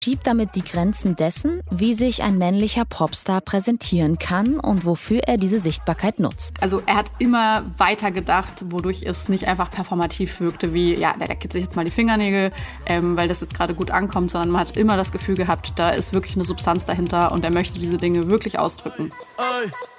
schiebt damit die Grenzen dessen, wie sich ein männlicher Popstar präsentieren kann und wofür er diese Sichtbarkeit nutzt. Also er hat immer weiter gedacht, wodurch es nicht einfach performativ wirkte, wie, ja, der leckt sich jetzt mal die Fingernägel, weil das jetzt gerade gut ankommt, sondern man hat immer das Gefühl gehabt, da ist wirklich eine Substanz dahinter und er möchte diese Dinge wirklich ausdrücken.